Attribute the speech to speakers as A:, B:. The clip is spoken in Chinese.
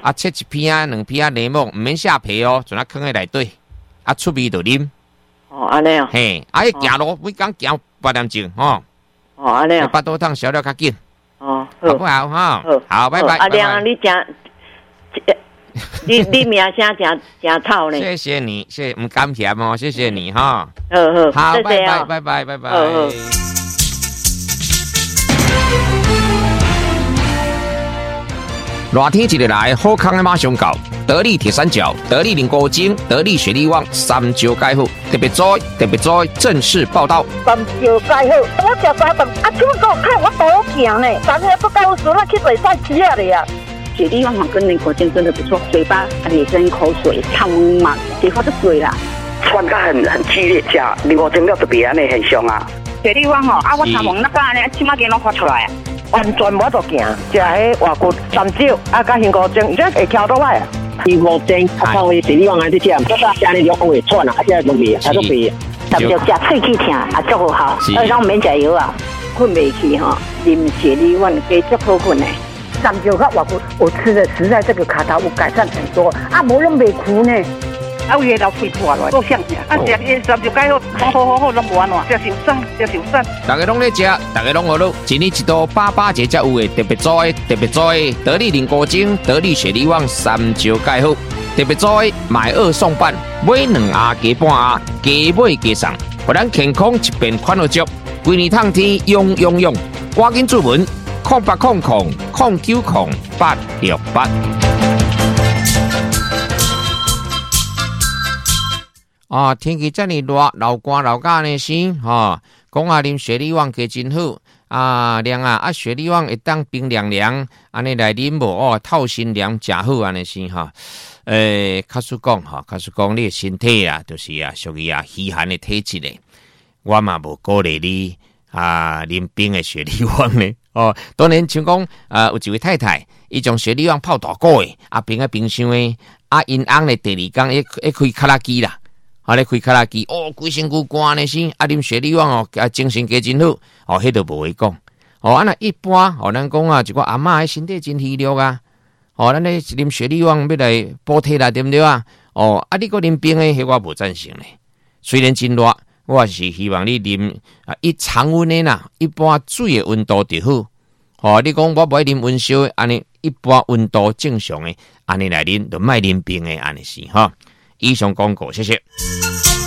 A: 啊，切一片啊、两片啊柠檬，唔免下皮哦，就那放在内底，啊，出味就啉。
B: 哦，安尼哦。
A: 嘿，啊，迄行路每工行8点钟，吼。
B: 哦，安尼哦。
A: 巴肚汤消了较紧。
B: 哦，
A: 好不好？哈，好，拜拜。
B: 阿亮，你讲，你名声真臭呢。
A: 谢谢你，唔甘甜哦，谢谢你哈。
B: 好，
A: 拜拜。热天一日来，好康的马上到。得力铁三角、得力灵果精、得力雪力旺3招解好，特别在正式报道。
C: 3招解好，我食早饭啊，怎么给我看我多行呢？昨天不告诉我去做菜吃了呀。
D: 雪力旺跟灵果精真的不错，嘴巴也生口水，汤嘛，结果就水啦。
E: 酸感很激烈，吃灵果精了特别安尼很凶啊。
D: 雪力旺吼，啊我头毛那个安尼，起码给拢发出来啊。
C: 完全无得行，食迄外骨3招啊，甲香菇精，伊这会翘倒来啊。
F: 灵果精啊，靠伊雪力旺安尼吃，吃安尼肉会喘啊，啊这容易，啊都肥。
D: 3招食喙齿疼啊，足好，咱免食药啊，困袂去吼，啉雪力旺加足好困的。
C: 3招甲外骨，我吃的实在这个卡头有改善很多，啊无拢袂苦呢。
D: 啊，有老肺破落，够香吃。啊，食伊3招解好，拢无安怎，食受伤。
A: 大家拢咧食，大家拢好咯。一年一度88节才有的特别做的，得力灵果精、得力雪力旺3招解好，特别做的买2送半，买2盒加半盒，加买加送，互咱健康一边款好足，规年通天用，赶紧注文0800090868。啊，天气这么热，流汗流甲呢先，吼，讲啊啉雪力旺加真好啊，凉啊，雪力旺会当冰凉凉，安尼来啉无哦，透心凉真好安尼先哈。假使讲你的身体啊，就是啊属于啊虚寒的体质咧，我嘛无鼓励你啊啉冰的雪力旺咧。哦，当然像讲有一位太太，伊将雪力旺泡大个诶，啊冰在冰箱诶，啊因翁咧第2天会开卡拉机啦。啊！咧开卡拉机，哦，规身躯寒呢先，啊，啉雪力旺哦，啊，精神加真好，哦，迄都无话讲。哦，啊那一般，哦，咱讲啊，一个阿嬷诶身体真虚弱啊，哦，咱咧啉雪力旺要来补体啦，对不对啊？哦，啊，你个啉冰诶，迄我无赞成咧。虽然真热，我是希望你啉啊，常温诶啦，一般水诶温度就好。哦，你讲我不爱啉温烧诶，安尼一般温度正常诶，安尼来啉，就莫啉冰诶，安尼是哈。以上广告，谢谢。